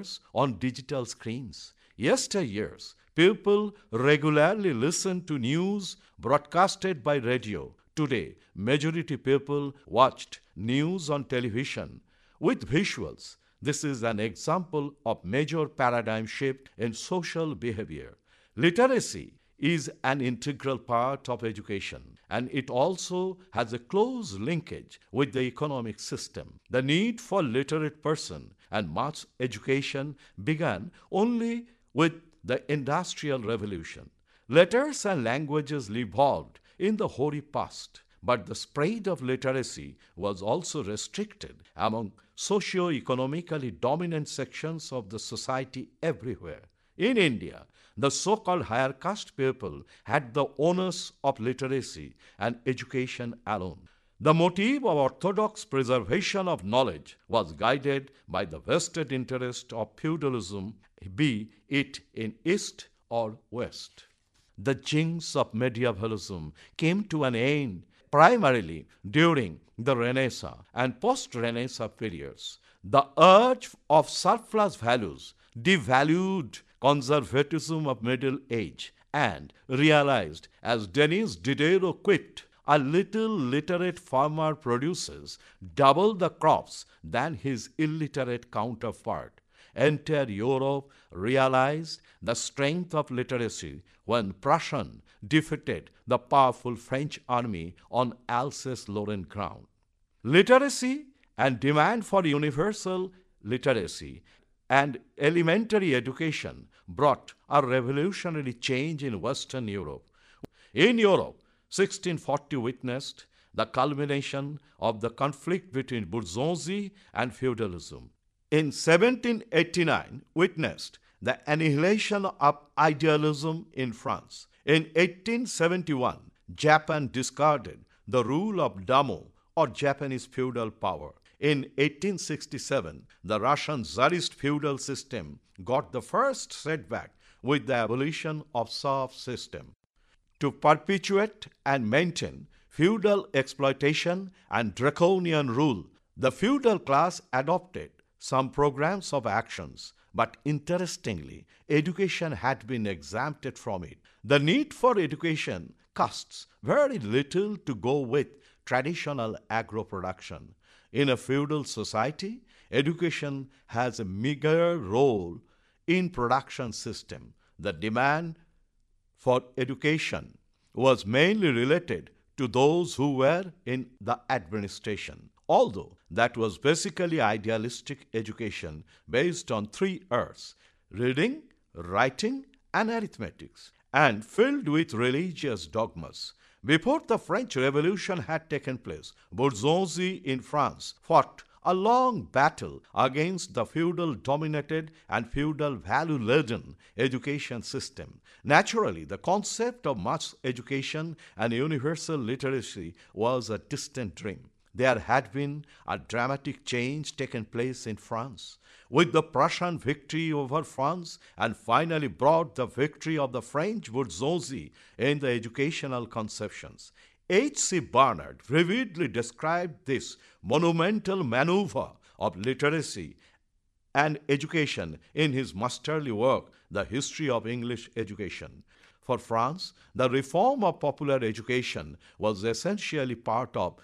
on digital screens. Yesteryears, people regularly listened to news broadcasted by radio. Today, majority people watched news on television with visuals. This is an example of major paradigm shift in social behavior. Literacy is an integral part of education, and it also has a close linkage with the economic system. The need for literate person and mass education began only with the Industrial Revolution. Letters and languages evolved in the hoary past, but the spread of literacy was also restricted among socio-economically dominant sections of the society everywhere. In India, the so-called higher caste people had the onus of literacy and education alone. The motive of orthodox preservation of knowledge was guided by the vested interest of feudalism, be it in East or West. The jinx of medievalism came to an end primarily during the Renaissance and post-Renaissance periods. The urge of surplus values devalued conservatism of Middle Age and realized, as Denis Diderot quipped, a little literate farmer produces double the crops than his illiterate counterpart. Entire Europe realized the strength of literacy when Prussian defeated the powerful French army on Alsace-Lorraine ground. Literacy and demand for universal literacy and elementary education brought a revolutionary change in Western Europe. In Europe, 1640 witnessed the culmination of the conflict between bourgeoisie and feudalism. In 1789, witnessed the annihilation of idealism in France. In 1871, Japan discarded the rule of Damo or Japanese feudal power. In 1867, the Russian Tsarist feudal system got the first setback with the abolition of serf system. To perpetuate and maintain feudal exploitation and draconian rule, the feudal class adopted some programs of actions, but interestingly, education had been exempted from it. The need for education costs very little to go with traditional agro-production. In a feudal society, education has a meager role in production system. The demand for education was mainly related to those who were in the administration, although that was basically idealistic education based on three R's: reading, writing, and arithmetics, and filled with religious dogmas. Before the French Revolution had taken place, bourgeoisie in France fought a long battle against the feudal-dominated and feudal value-laden education system. Naturally, the concept of mass education and universal literacy was a distant dream. There had been a dramatic change taken place in France, with the Prussian victory over France and finally brought the victory of the French bourgeoisie in the educational conceptions. H.C. Barnard vividly described this monumental maneuver of literacy and education in his masterly work, The History of English Education. For France, the reform of popular education was essentially part of